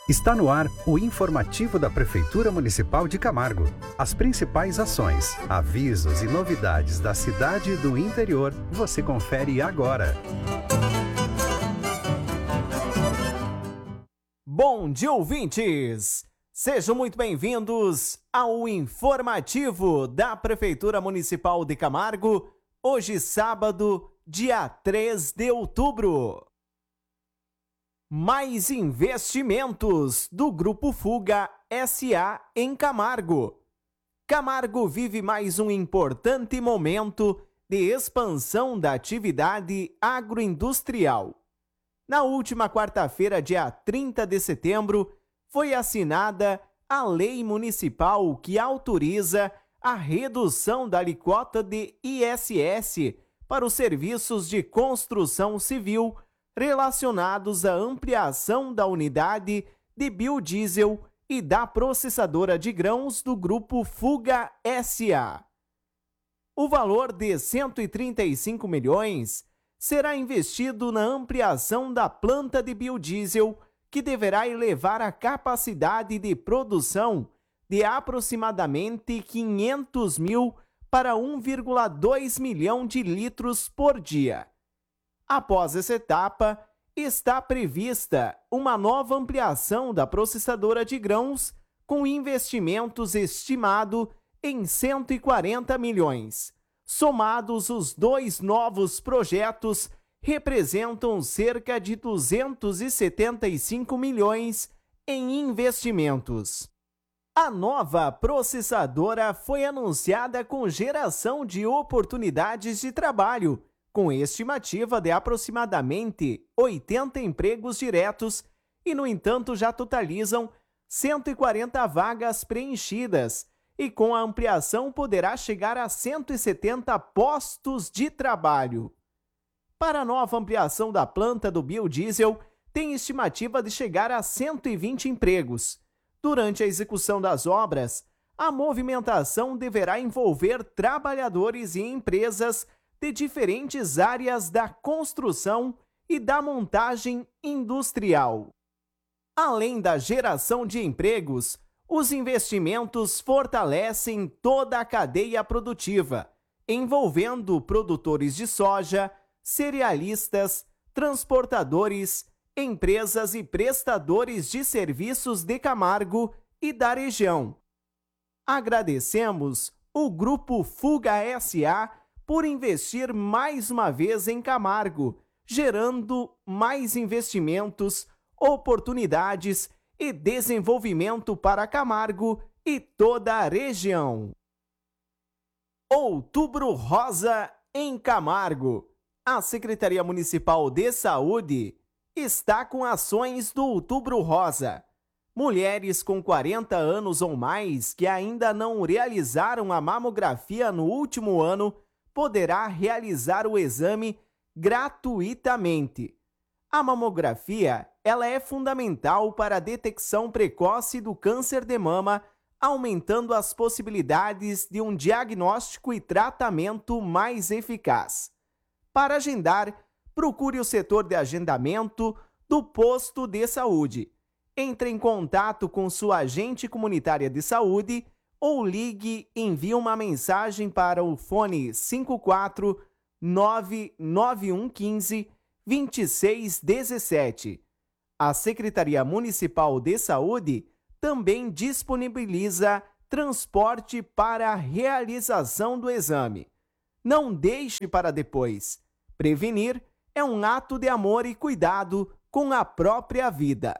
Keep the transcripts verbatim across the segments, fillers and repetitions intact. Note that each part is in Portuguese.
Está no ar o informativo da Prefeitura Municipal de Camargo. As principais ações, avisos e novidades da cidade e do interior você confere agora. Bom dia, ouvintes! Sejam muito bem-vindos ao informativo da Prefeitura Municipal de Camargo, hoje sábado, dia três de outubro. Mais investimentos do Grupo Fuga S A em Camargo. Camargo vive mais um importante momento de expansão da atividade agroindustrial. Na última quarta-feira, dia trinta de setembro, foi assinada a Lei Municipal que autoriza a redução da alíquota de I S S para os serviços de construção civil relacionados à ampliação da unidade de biodiesel e da processadora de grãos do Grupo Fuga S A. O valor de cento e trinta e cinco milhões será investido na ampliação da planta de biodiesel, que deverá elevar a capacidade de produção de aproximadamente quinhentos mil para um vírgula dois milhão de litros por dia. Após essa etapa, está prevista uma nova ampliação da processadora de grãos, com investimentos estimado em cento e quarenta milhões. Somados, os dois novos projetos representam cerca de duzentos e setenta e cinco milhões em investimentos. A nova processadora foi anunciada com geração de oportunidades de trabalho, com estimativa de aproximadamente oitenta empregos diretos e, no entanto, já totalizam cento e quarenta vagas preenchidas e, com a ampliação, poderá chegar a cento e setenta postos de trabalho. Para a nova ampliação da planta do biodiesel, tem estimativa de chegar a cento e vinte empregos. Durante a execução das obras, a movimentação deverá envolver trabalhadores e empresas de diferentes áreas da construção e da montagem industrial. Além da geração de empregos, os investimentos fortalecem toda a cadeia produtiva, envolvendo produtores de soja, cerealistas, transportadores, empresas e prestadores de serviços de Camargo e da região. Agradecemos o Grupo Fuga S A por investir mais uma vez em Camargo, gerando mais investimentos, oportunidades e desenvolvimento para Camargo e toda a região. Outubro Rosa em Camargo. A Secretaria Municipal de Saúde está com ações do Outubro Rosa. Mulheres com quarenta anos ou mais que ainda não realizaram a mamografia no último ano poderá realizar o exame gratuitamente. A mamografia, ela é fundamental para a detecção precoce do câncer de mama, aumentando as possibilidades de um diagnóstico e tratamento mais eficaz. Para agendar, procure o setor de agendamento do posto de saúde. Entre em contato com sua agente comunitária de saúde ou ligue e envie uma mensagem para o fone cinco quatro nove nove um um cinco dois seis um sete. A Secretaria Municipal de Saúde também disponibiliza transporte para a realização do exame. Não deixe para depois. Prevenir é um ato de amor e cuidado com a própria vida.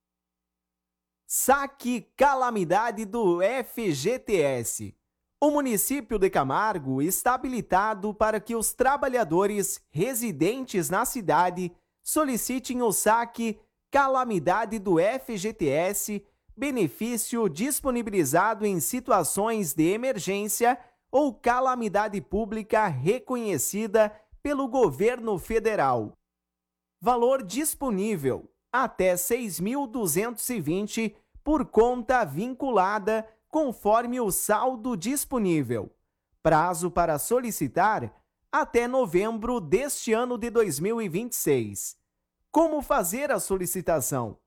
Saque calamidade do F G T S. O município de Camargo está habilitado para que os trabalhadores residentes na cidade solicitem o saque calamidade do F G T S, benefício disponibilizado em situações de emergência ou calamidade pública reconhecida pelo governo federal. Valor disponível até seis mil duzentos e vinte por conta vinculada, conforme o saldo disponível. Prazo para solicitar até novembro deste ano de dois mil e vinte e seis. Como fazer a solicitação?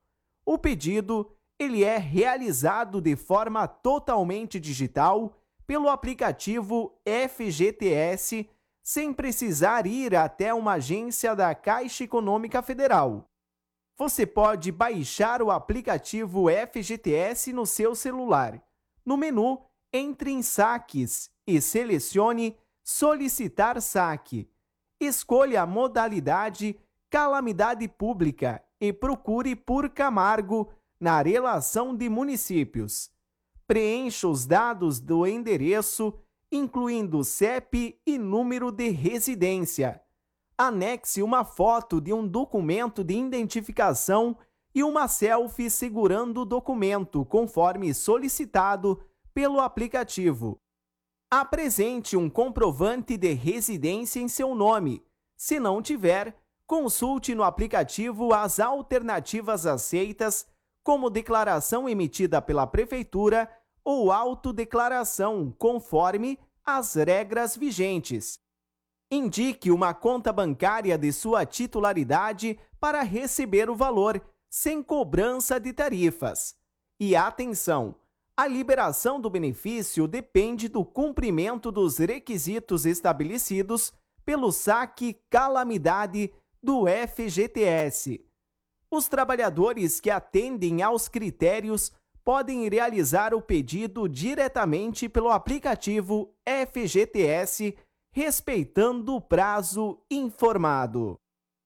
O pedido ele é realizado de forma totalmente digital pelo aplicativo F G T S, sem precisar ir até uma agência da Caixa Econômica Federal. Você pode baixar o aplicativo F G T S no seu celular. No menu, entre em Saques e selecione Solicitar saque. Escolha a modalidade Calamidade Pública e procure por Camargo na relação de municípios. Preencha os dados do endereço, incluindo C E P e número de residência. Anexe uma foto de um documento de identificação e uma selfie segurando o documento, conforme solicitado pelo aplicativo. Apresente um comprovante de residência em seu nome. Se não tiver, consulte no aplicativo as alternativas aceitas, como declaração emitida pela Prefeitura ou autodeclaração, conforme as regras vigentes. Indique uma conta bancária de sua titularidade para receber o valor, sem cobrança de tarifas. E atenção! A liberação do benefício depende do cumprimento dos requisitos estabelecidos pelo saque Calamidade do F G T S. Os trabalhadores que atendem aos critérios podem realizar o pedido diretamente pelo aplicativo F G T S, respeitando o prazo informado.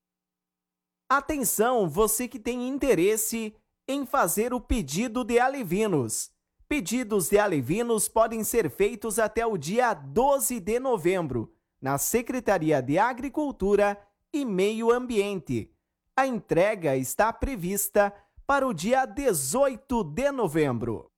Atenção, você que tem interesse em fazer o pedido de alevinos. Pedidos de alevinos podem ser feitos até o dia doze de novembro, na Secretaria de Agricultura e Meio Ambiente. A entrega está prevista para o dia dezoito de novembro.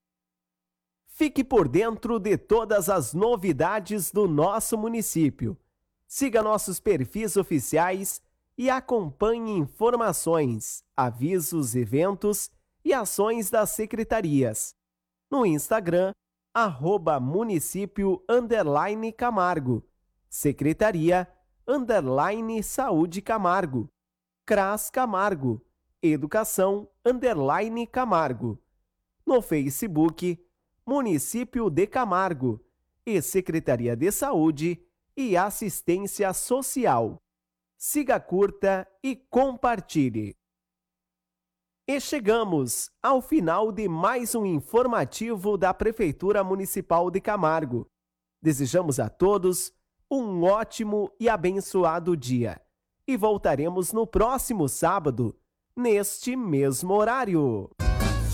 Fique por dentro de todas as novidades do nosso município. Siga nossos perfis oficiais e acompanhe informações, avisos, eventos e ações das secretarias. No Instagram, arroba município underline Camargo, Secretaria underline Saúde Camargo, CRAS Camargo, Educação underline Camargo. No Facebook, Município de Camargo e Secretaria de Saúde e Assistência Social. Siga, curta e compartilhe. E chegamos ao final de mais um informativo da Prefeitura Municipal de Camargo. Desejamos a todos um ótimo e abençoado dia. E voltaremos no próximo sábado, neste mesmo horário.